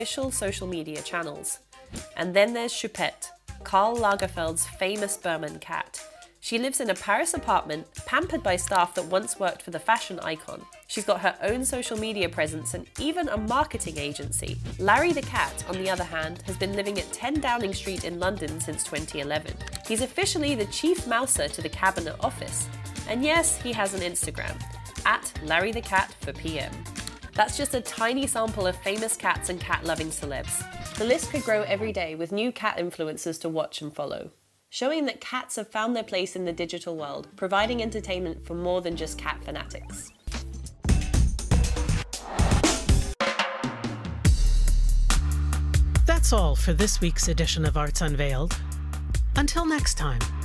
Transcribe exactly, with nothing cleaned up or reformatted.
official social media channels. And then there's Choupette, Karl Lagerfeld's famous Berman cat. She lives in a Paris apartment, pampered by staff that once worked for the fashion icon. She's got her own social media presence and even a marketing agency. Larry the cat, on the other hand, has been living at ten Downing Street in London since twenty eleven. He's officially the chief mouser to the Cabinet Office. And yes, he has an Instagram, at Larry the Cat for P M. That's just a tiny sample of famous cats and cat-loving celebs. The list could grow every day with new cat influencers to watch and follow, showing that cats have found their place in the digital world, providing entertainment for more than just cat fanatics. That's all for this week's edition of Arts Unveiled. Until next time.